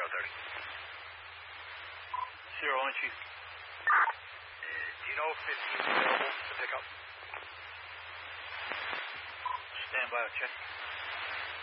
130. Sierra 1 Chief. Do you know if it's available to pick up? Stand by, check.